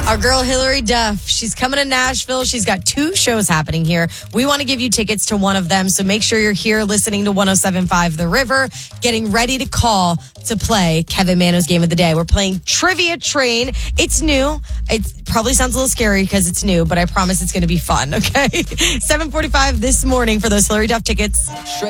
Our girl Hillary Duff, she's coming to Nashville. She's got 2 shows happening here. We want to give you tickets to one of them, so make sure you're here listening to 107.5 The River, getting ready to call to play Kevin Mano's Game of the Day. We're playing Trivia Train. It's new. It probably sounds a little scary because it's new, but I promise it's going to be fun, okay? 7:45 this morning for those Hillary Duff tickets.